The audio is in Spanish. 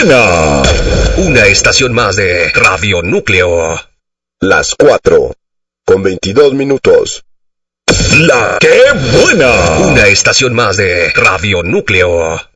buena! Una estación más de Radio Núcleo. Las 4:22. ¡La qué buena! Una estación más de Radio Núcleo.